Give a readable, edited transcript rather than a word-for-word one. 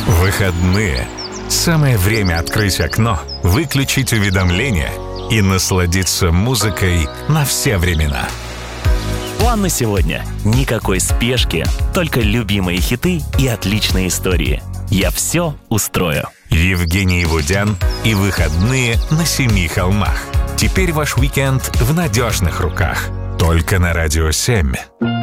Выходные. Самое время открыть окно, выключить уведомления и насладиться музыкой на все времена. План на сегодня. Никакой спешки, только любимые хиты и отличные истории. Я все устрою. Евгений Вудян и выходные на 7 холмах. Теперь ваш уикенд в надежных руках. Только на Радио 7.